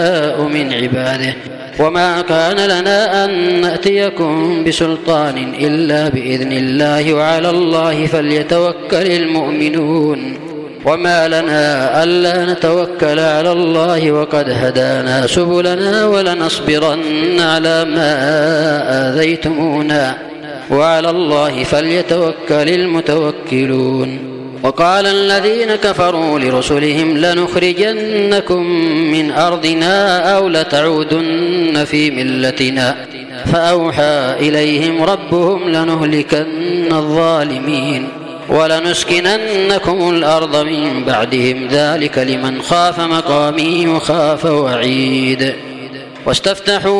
من عباده وما كان لنا أن نأتيكم بسلطان إلا بإذن الله وعلى الله فليتوكل المؤمنون وما لنا ألا نتوكل على الله وقد هدانا سبلنا ولنصبرن على ما آذيتمونا وعلى الله فليتوكل المتوكلون. وقال الذين كفروا لرسلهم لنخرجنكم من أرضنا أو لتعودن في ملتنا فأوحى إليهم ربهم لنهلكن الظالمين ولنسكننكم الأرض من بعدهم ذلك لمن خاف مقامي وخاف وعيد. واستفتحوا